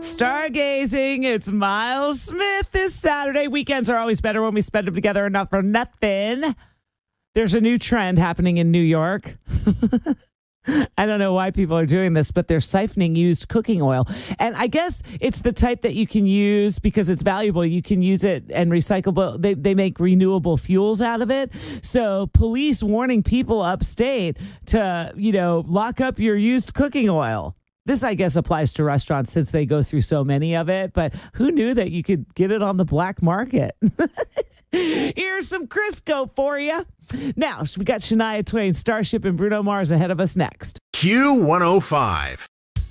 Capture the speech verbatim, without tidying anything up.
Stargazing, it's Miles Smith this Saturday. Weekends are always better when we spend them together and not for nothing. There's a new trend happening in New York. I don't know why people are doing this, but they're siphoning used cooking oil. And I guess it's the type that you can use because it's valuable. You can use it and recyclable. They, they make renewable fuels out of it. So police warning people upstate to, you know, lock up your used cooking oil. This, I guess, applies to restaurants since they go through so many of it. But who knew that you could get it on the black market? Here's some Crisco for you. Now, we got Shania Twain, Starship, and Bruno Mars ahead of us next. Q one oh five.